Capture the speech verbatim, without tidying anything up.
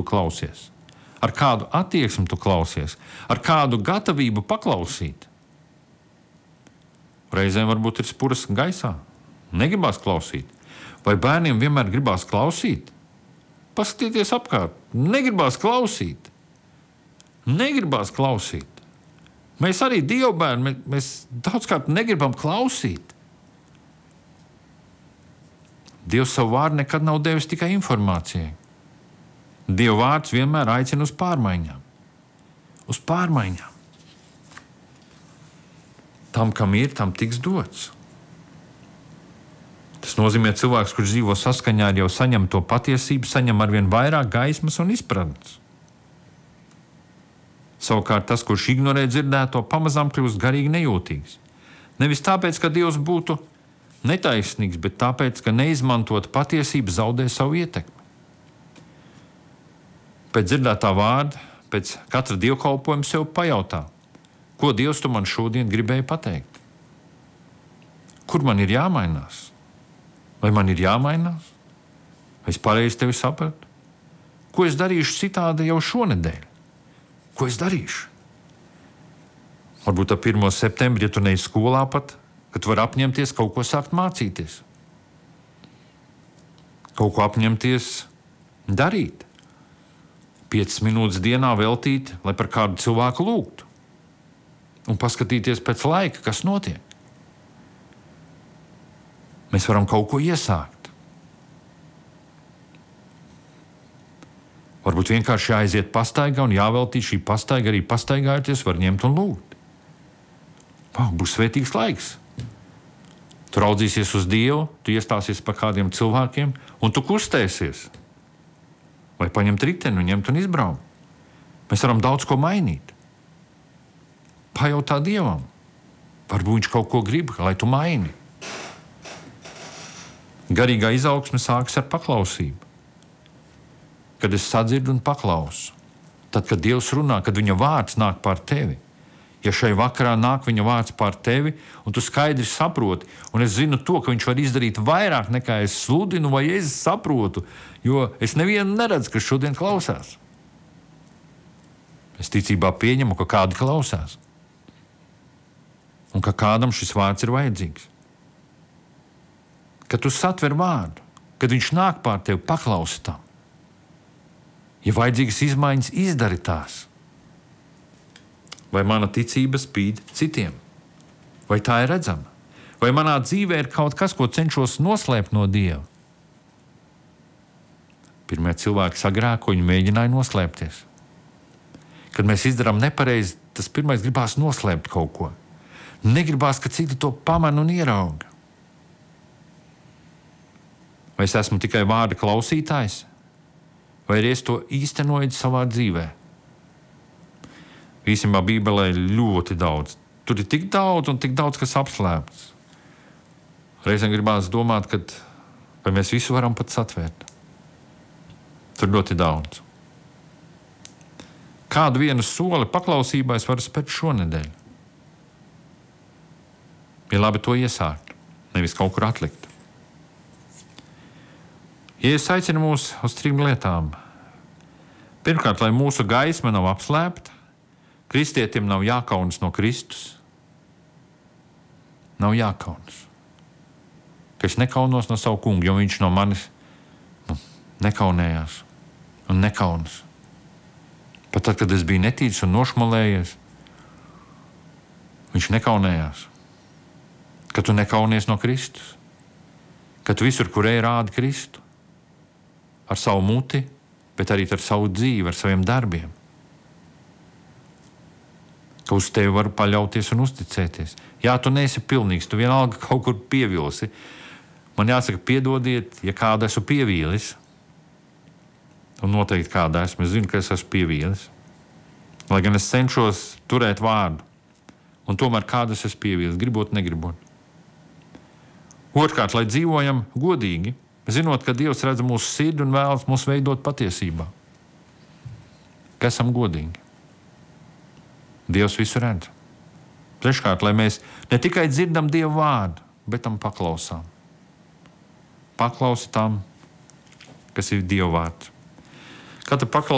klausies, ar kādu attieksmi tu klausies, ar kādu gatavību paklausīt. Reizēm varbūt ir spuras gaisā, negribās klausīt. Vai bērniem vienmēr gribās klausīt? Paskatieties apkārt, negribās klausīt. Negribās klausīt. Mēs arī dievbērni, mēs daudzkārt negribam klausīt. Dievs savu vārdu nekad nav devis tikai informācijai. Dieva vārds vienmēr aicina uz pārmaiņām. Uz pārmaiņām. Tam, kam ir, tam tiks dots. Tas nozīmē, ka cilvēks, kurš dzīvo saskaņā ar jau saņemto patiesību, saņem arvien vairāk gaismas un izpratnes. Savukārt tas, kurš ignorē dzirdēto, pamazām kļūst garīgi nejūtīgs. Nevis tāpēc, ka Dievs būtu netaisnīgs, bet tāpēc, ka neizmantot patiesību zaudē savu ietekmi. Pēc dzirdētā vārda, pēc katra dievkalpojuma sev pajautā, ko Dievs tu man šodien gribēja pateikt? Kur man ir jāmainās? Vai man ir jāmainās? Vai es pareizi tevi sapratu? Ko es darīšu citādi jau šonedēļ? Ko es darīšu? Varbūt ap pirmo septembri, ja tu neej skolā pat, ka tu vari apņemties kaut ko sākt mācīties. Kaut ko apņemties darīt. Piecas minūtes dienā veltīt, lai par kādu cilvēku lūgtu. Un paskatīties pēc laika, kas notiek. Mēs varam kaut ko iesākt. Varbūt vienkārši jāaiziet pastaigā un jāveltī šī pastaiga, arī pastaigājoties var ņemt un lūgt. Wow, būs svētīgs laiks. Tu raudzīsies uz Dievu, tu iestāsies par kādiem cilvēkiem un tu kustēsies. Vai paņemt riteni un ņemt un izbraukt. Mēs varam daudz ko mainīt. Pajautā Dievam. Varbūt viņš kaut ko grib, lai tu maini. Garīgā izaugsme sākas ar paklausību. Kad es sadzirdu un paklausu. Tad, kad Dievs runā, kad viņa vārds nāk pār tevi. Ja šai vakarā nāk viņa vārds pār tevi, un tu skaidri saproti, un es zinu to, ka viņš var izdarīt vairāk nekā es sludinu vai es saprotu, jo es nevienu neredzu, kas šodien klausās. Es ticībā pieņemu, ka kādi klausās. Un ka kādam šis vārds ir vajadzīgs. Kad tu satver vārdu, kad viņš nāk pār tevi, paklausi tam. Ja vajadzīgas izmaiņas, izdari tās. Vai mana ticība spīd citiem? Vai tā ir redzama? Vai manā dzīvē ir kaut kas, ko cenšos noslēpt no Dieva? Pirmie cilvēki sagrēko, viņi mēģināja noslēpties. Kad mēs izdarām nepareizi, tas pirmais gribās noslēpt kaut ko. Negribās, ka citi to pamana un ierauga. Vai es esmu tikai vārda klausītājs? Vai arī es to īstenoju savā dzīvē? Īstenībā Bībelē ir ļoti daudz. Tur ir tik daudz un tik daudz, kas apslēpts. Reizēm gribās domāt, ka vai mēs visu varam pat satvērt. Tur ļoti daudz. Kādu vienu soli paklausībā es varu spēt šonedēļ? Ir labi to iesākt, nevis kaut kur atlikt. Jēzus aicina mūs uz trim lietām. Pirmkārt, lai mūsu gaisma nav apslēpta, kristietim nav jākaunas no Kristus. Nav jākaunas. Ka es nekaunos no savu kungu, jo viņš no manis nu, nekaunējās un nekaunas. Pat tad, kad es biju netīrs un nošmalējies, viņš nekaunējās. Ka tu nekaunies no Kristus. Ka tu visur, kur ej, rādi Kristu. Ar savu muti, bet arī ar savu dzīvi, ar saviem darbiem. Ka uz tevi var paļauties un uzticēties. Jā, tu neesi pilnīgs, tu vienalga kaut kur pievilsi. Man jāsaka, piedodiet, ja kādu esmu pievīlis. Un noteikti kādā esmu. Es zinu, ka es esmu pievīlis. Lai gan es cenšos turēt vārdu. Un tomēr kādu es esmu pievīlis, gribot, negribot. Otrkārt, lai dzīvojam godīgi, zinot, ka Dievs redz mūsu sirdi un vēlas mūs veidot patiesībā. Ka esam godīgi. Dievs visu redz. Treškārt, lai mēs ne tikai dzirdam Dieva vārdu, bet tam paklausām. Paklausi tam, kas ir Dieva vārds. Katra paklausība